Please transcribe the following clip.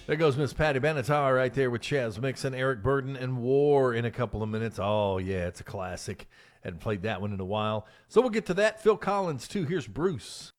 There goes Miss Patty Benatar right there with Chaz Mixon, Eric Burden, and War in a couple of minutes. Oh, yeah, it's a classic. Hadn't played that one in a while. So we'll get to that. Phil Collins, too. Here's Bruce.